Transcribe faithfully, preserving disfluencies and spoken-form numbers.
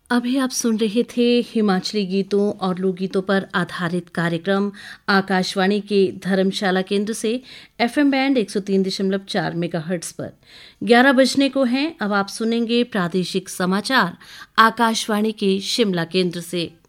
अभी आप सुन रहे थे हिमाचली गीतों और लोकगीतों पर आधारित कार्यक्रम आकाशवाणी के धर्मशाला केंद्र से एफएम बैंड एक सौ तीन दशमलव चार मेगाहर्ट्ज पर। ग्यारह बजने को हैं, अब आप सुनेंगे प्रादेशिक समाचार आकाशवाणी के शिमला केंद्र से।